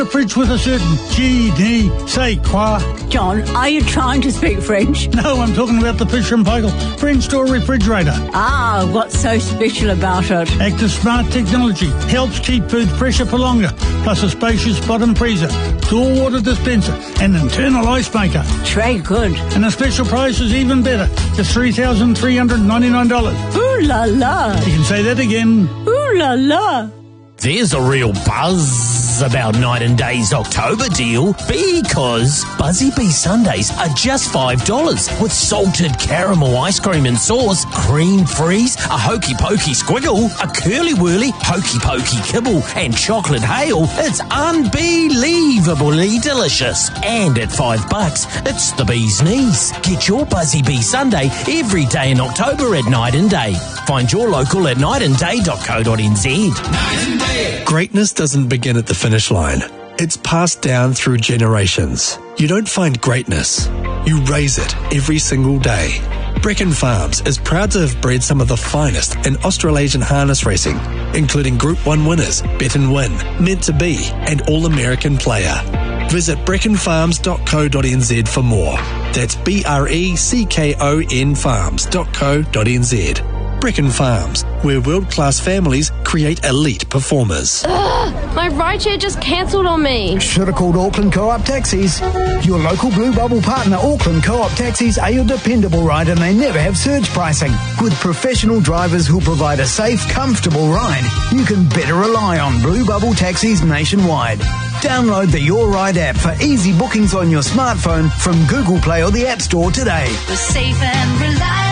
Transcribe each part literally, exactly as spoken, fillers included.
A fridge with a certain G D, say quoi? John, are you trying to speak French? No, I'm talking about the Fisher and Paykel French door refrigerator. Ah, what's so special about it? Active Smart technology helps keep food fresher for longer, plus a spacious bottom freezer, door water dispenser, and internal ice maker. Très good. And the special price is even better, just three thousand three hundred ninety-nine dollars. Ooh la la. You can say that again. Ooh la la. There's a real buzz about Night and Day's October deal because Buzzy Bee Sundays are just five dollars with salted caramel ice cream and sauce, cream freeze, a hokey pokey squiggle, a curly whirly hokey pokey kibble and chocolate hail. It's unbelievably delicious. And at five bucks, it's the bee's knees. Get your Buzzy Bee Sunday every day in October at Night and Day. Find your local at night and day dot co dot n z. Night and Day. Greatness doesn't begin at the finish line. It's passed down through generations. You don't find greatness. You raise it every single day. Brecon Farms is proud to have bred some of the finest in Australasian harness racing, including Group one winners, Bet and Win, Meant to Be, and All-American Player. Visit brecon farms dot co dot n z for more. That's B R E C K O N farms dot co dot n z. Brecon Farms, where world-class families create elite performers. Ugh, my rideshare just cancelled on me. Should have called Auckland Co-op Taxis. Your local Blue Bubble partner, Auckland Co-op Taxis, are your dependable ride and they never have surge pricing. With professional drivers who'll provide a safe, comfortable ride, you can better rely on Blue Bubble Taxis nationwide. Download the Your Ride app for easy bookings on your smartphone from Google Play or the App Store today. We're safe and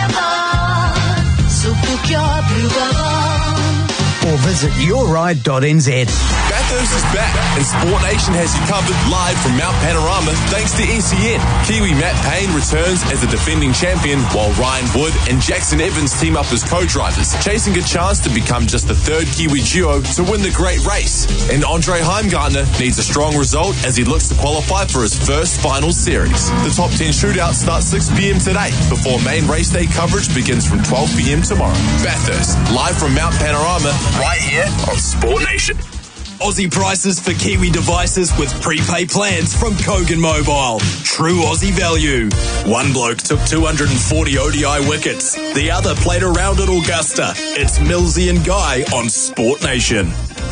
reliable, so book your Blue Bubble. Or visit your ride dot n z. Bathurst is back, and Sport Nation has you covered live from Mount Panorama thanks to S E N. Kiwi Matt Payne returns as the defending champion, while Ryan Wood and Jackson Evans team up as co-drivers, chasing a chance to become just the third Kiwi duo to win the great race. And Andre Heimgartner needs a strong result as he looks to qualify for his first final series. The top ten shootout starts six p.m. today, before main race day coverage begins from twelve p.m. tomorrow. Bathurst, live from Mount Panorama, right here on Sport Nation. Aussie prices for Kiwi devices with prepaid plans from Kogan Mobile. True Aussie value. One bloke took two hundred forty O D I wickets. The other played around at Augusta. It's Millsy and Guy on Sport Nation.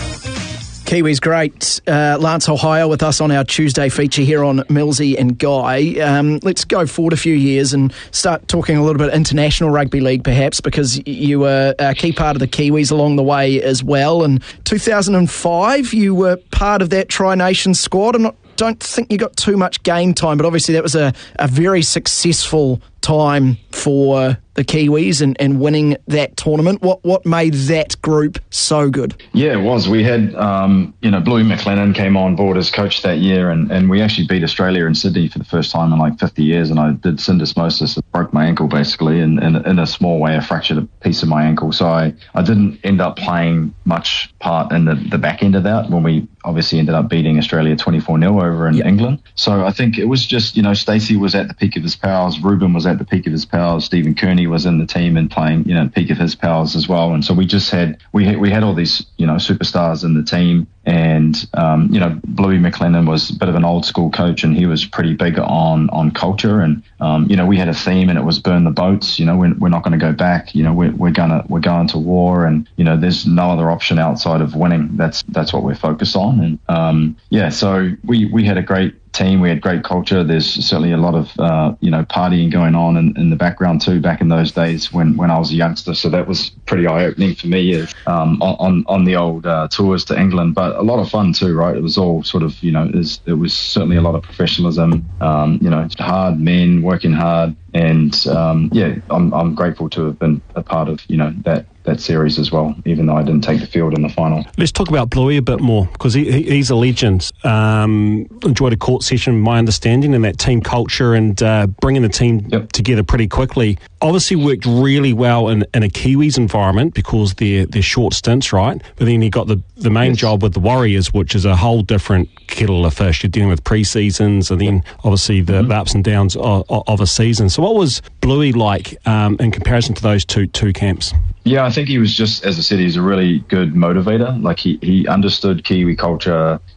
Kiwis great. Uh, Lance Ohio with us on our Tuesday feature here on Millsy and Guy. Um, let's go forward a few years and start talking a little bit international rugby league perhaps, because you were a key part of the Kiwis along the way as well. In two thousand five, you were part of that Tri-Nations squad. I don't think you got too much game time, but obviously that was a, a very successful time for the Kiwis and, and winning that tournament. What what made that group so good? Yeah, it was. We had, um, you know, Bluey McLennan came on board as coach that year, and, and we actually beat Australia in Sydney for the first time in like fifty years, and I did syndesmosis. It broke my ankle basically, and, and in a small way I fractured a piece of my ankle. So I, I didn't end up playing much part in the, the back end of that when we obviously ended up beating Australia twenty-four nil over in yep. England. So I think it was just, you know, Stacey was at the peak of his powers, Ruben was at the peak of his powers, Stephen Kearney was in the team and playing, you know, peak of his powers as well. And so we just had, we had, we had all these, you know, superstars in the team. And, um, you know, Bluey McLennan was a bit of an old school coach, and he was pretty big on, on culture. And, um, you know, we had a theme, and it was burn the boats. You know, we're, we're not going to go back. You know, we're, we're going to, we're going to war, and, you know, there's no other option outside of winning. That's, that's what we're focused on. And, um, yeah, so we, we had a great team. We had great culture. There's certainly a lot of, uh, you know, partying going on in, in the background too, back in those days when, when I was a youngster. So that was pretty eye-opening for me um, on, on the old uh, tours to England, but a lot of fun too, right? It was all sort of, you know, it was, it was certainly a lot of professionalism, um, you know, hard men working hard. And, um, yeah, I'm, I'm grateful to have been a part of, you know, that, that series as well, even though I didn't take the field in the final. Let's talk about Bluey a bit more, because he, he, he's a legend. Um, enjoyed a court session, my understanding, and that team culture and uh, bringing the team yep. together pretty quickly. Obviously worked really well in, in a Kiwis environment because they're, they're short stints, right? But then he got the, the main yes. job with the Warriors, which is a whole different kettle of fish. You're dealing with pre-seasons and then obviously the, mm-hmm. the ups and downs of, of a season. So what was Bluey like um, in comparison to those two two camps? Yeah, I think he was just, as I said, he's a really good motivator. Like he, he understood Kiwi culture.